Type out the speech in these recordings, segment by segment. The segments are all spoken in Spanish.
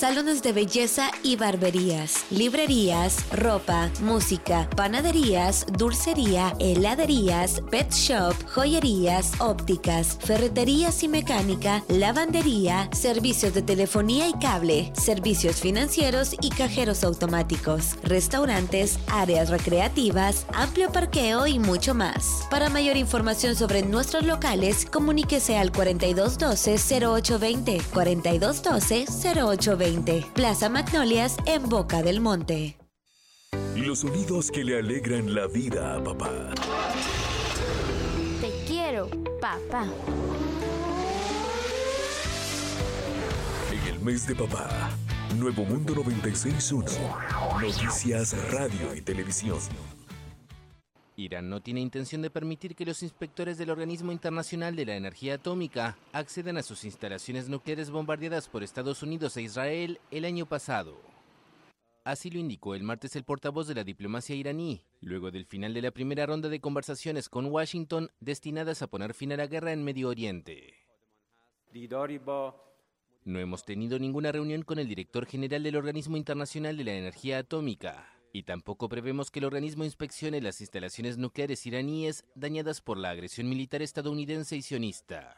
salones de belleza y barberías, librerías, ropa, música, panaderías, dulcería, heladerías, pet shop, joyerías, ópticas, ferreterías y mecánica, lavandería, servicios de telefonía y cable, servicios financieros y cajeros automáticos, restaurantes, áreas recreativas, amplio parqueo y mucho más. Para mayor información sobre nuestros locales, comuníquese al 4212-0820, 4212-0820, Plaza Magnolias en Boca del Monte. Los sonidos que le alegran la vida a papá. Te quiero, papá. En el mes de papá, Nuevo Mundo 96.1, noticias, radio y televisión. Irán no tiene intención de permitir que los inspectores del Organismo Internacional de la Energía Atómica accedan a sus instalaciones nucleares bombardeadas por Estados Unidos e Israel el año pasado. Así lo indicó el martes el portavoz de la diplomacia iraní, luego del final de la primera ronda de conversaciones con Washington destinadas a poner fin a la guerra en Medio Oriente. No hemos tenido ninguna reunión con el director general del Organismo Internacional de la Energía Atómica. Y tampoco prevemos que el organismo inspeccione las instalaciones nucleares iraníes dañadas por la agresión militar estadounidense y sionista.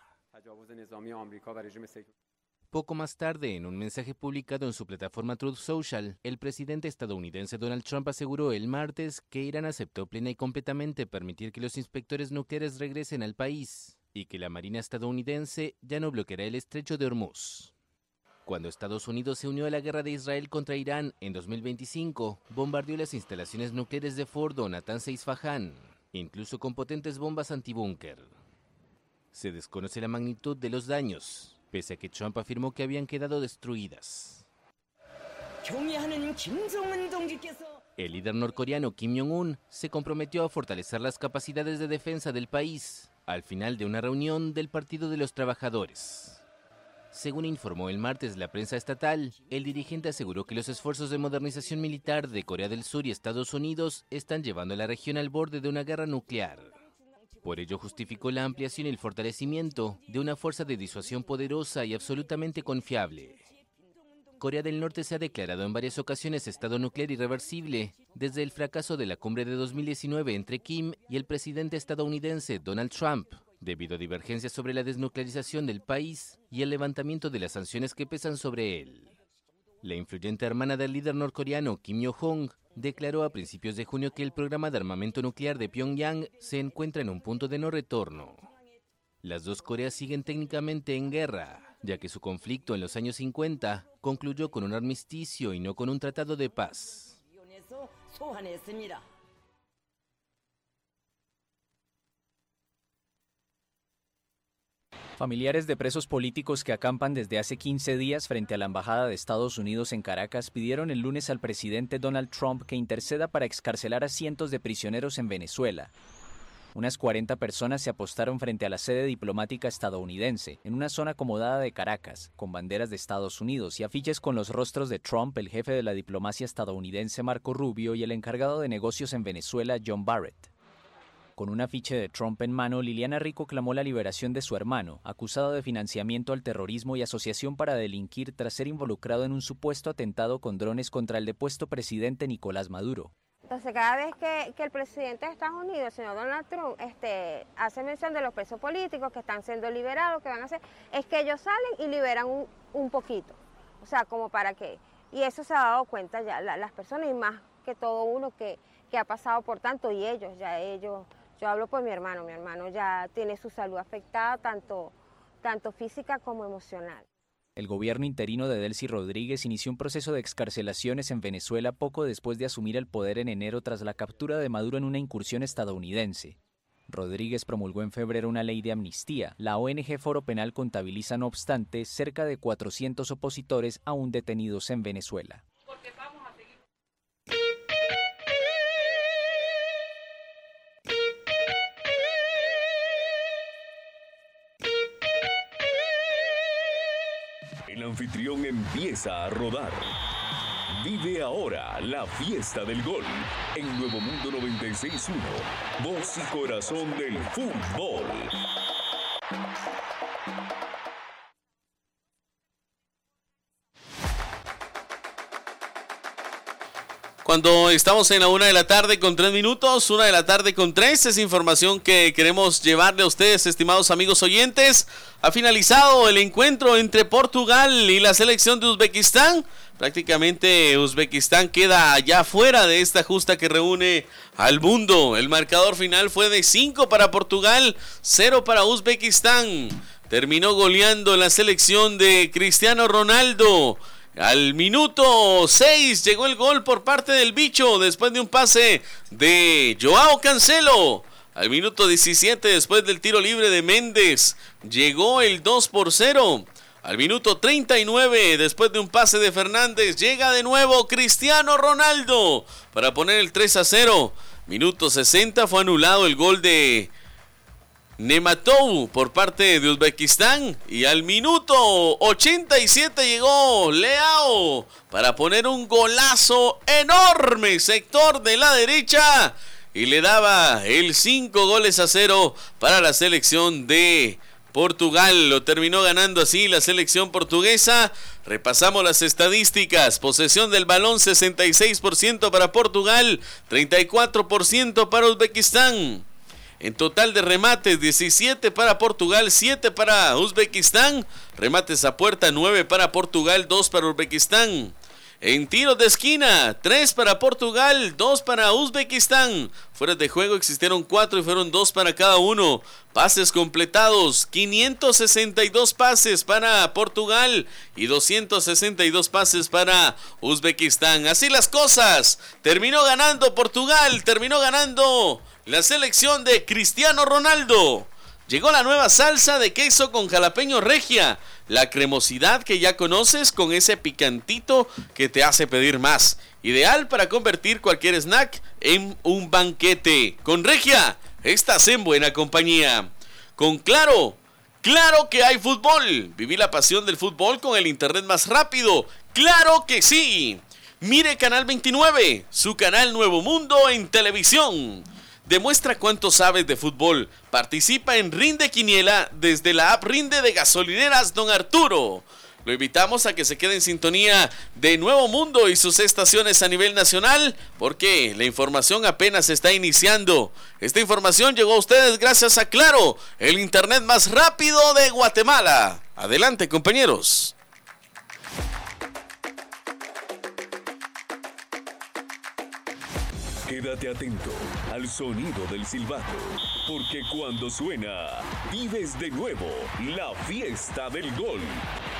Poco más tarde, en un mensaje publicado en su plataforma Truth Social, el presidente estadounidense Donald Trump aseguró el martes que Irán aceptó plena y completamente permitir que los inspectores nucleares regresen al país y que la Marina estadounidense ya no bloqueará el estrecho de Hormuz. Cuando Estados Unidos se unió a la guerra de Israel contra Irán en 2025, bombardeó las instalaciones nucleares de Fordo, Natanz e Isfahán, incluso con potentes bombas antibúnker. Se desconoce la magnitud de los daños, pese a que Trump afirmó que habían quedado destruidas. El líder norcoreano Kim Jong-un se comprometió a fortalecer las capacidades de defensa del país al final de una reunión del Partido de los Trabajadores. Según informó el martes la prensa estatal, el dirigente aseguró que los esfuerzos de modernización militar de Corea del Sur y Estados Unidos están llevando a la región al borde de una guerra nuclear. Por ello justificó la ampliación y el fortalecimiento de una fuerza de disuasión poderosa y absolutamente confiable. Corea del Norte se ha declarado en varias ocasiones estado nuclear irreversible desde el fracaso de la cumbre de 2019 entre Kim y el presidente estadounidense Donald Trump, debido a divergencias sobre la desnuclearización del país y el levantamiento de las sanciones que pesan sobre él. La influyente hermana del líder norcoreano Kim Yo-jong declaró a principios de junio que el programa de armamento nuclear de Pyongyang se encuentra en un punto de no retorno. Las dos Coreas siguen técnicamente en guerra, ya que su conflicto en los años 50 concluyó con un armisticio y no con un tratado de paz. Familiares de presos políticos que acampan desde hace 15 días frente a la Embajada de Estados Unidos en Caracas pidieron el lunes al presidente Donald Trump que interceda para excarcelar a cientos de prisioneros en Venezuela. Unas 40 personas se apostaron frente a la sede diplomática estadounidense, en una zona acomodada de Caracas, con banderas de Estados Unidos y afiches con los rostros de Trump, el jefe de la diplomacia estadounidense Marco Rubio y el encargado de negocios en Venezuela John Barrett. Con un afiche de Trump en mano, Liliana Rico clamó la liberación de su hermano, acusado de financiamiento al terrorismo y asociación para delinquir tras ser involucrado en un supuesto atentado con drones contra el depuesto presidente Nicolás Maduro. Entonces, cada vez que el presidente de Estados Unidos, el señor Donald Trump, hace mención de los presos políticos que están siendo liberados, que van a hacer, es que ellos salen y liberan un poquito. O sea, como para qué. Y eso se ha dado cuenta ya las personas y más que todo uno que ha pasado por tanto y ellos. Yo hablo por mi hermano ya tiene su salud afectada tanto física como emocional. El gobierno interino de Delcy Rodríguez inició un proceso de excarcelaciones en Venezuela poco después de asumir el poder en enero tras la captura de Maduro en una incursión estadounidense. Rodríguez promulgó en febrero una ley de amnistía. La ONG Foro Penal contabiliza, no obstante, cerca de 400 opositores aún detenidos en Venezuela. El anfitrión empieza a rodar. Vive ahora la fiesta del gol en Nuevo Mundo 96.1, voz y corazón del fútbol. cuando estamos en la 1:03 PM, 1:03 PM, es información que queremos llevarle a ustedes, estimados amigos oyentes. Ha finalizado el encuentro entre Portugal y la selección de Uzbekistán. Prácticamente Uzbekistán queda ya fuera de esta justa que reúne al mundo. El marcador final fue de 5 para Portugal, 0 para Uzbekistán. Terminó goleando la selección de Cristiano Ronaldo. Al minuto 6 llegó el gol por parte del bicho después de un pase de Joao Cancelo. Al minuto 17, después del tiro libre de Méndez, llegó el 2-0. Al minuto 39, después de un pase de Fernández, llega de nuevo Cristiano Ronaldo para poner el 3-0. Minuto 60, fue anulado el gol de Nematou por parte de Uzbekistán. Y al minuto 87 llegó Leao para poner un golazo enorme, sector de la derecha. Y le daba el 5-0 para la selección de Portugal. Lo terminó ganando así la selección portuguesa. Repasamos las estadísticas. Posesión del balón 66% para Portugal, 34% para Uzbekistán. En total de remates, 17 para Portugal, 7 para Uzbekistán. Remates a puerta, 9 para Portugal, 2 para Uzbekistán. En tiros de esquina, 3 para Portugal, 2 para Uzbekistán. Fuera de juego existieron 4 y fueron 2 para cada uno. Pases completados, 562 pases para Portugal y 262 pases para Uzbekistán. Así las cosas, terminó ganando Portugal, terminó ganando la selección de Cristiano Ronaldo. Llegó la nueva salsa de queso con jalapeño regia. La cremosidad que ya conoces con ese picantito que te hace pedir más. Ideal para convertir cualquier snack en un banquete. Con regia, estás en buena compañía. Con Claro, claro que hay fútbol. Viví la pasión del fútbol con el internet más rápido. ¡Claro que sí! Mire Canal 29, su canal Nuevo Mundo en televisión. Demuestra cuánto sabes de fútbol. Participa en Rinde Quiniela desde la app Rinde de Gasolineras Don Arturo. Lo invitamos a que se quede en sintonía de Nuevo Mundo y sus estaciones a nivel nacional, porque la información apenas está iniciando. Esta información llegó a ustedes gracias a Claro, el internet más rápido de Guatemala. Adelante, compañeros. Quédate atento al sonido del silbato, porque cuando suena, vives de nuevo la fiesta del gol.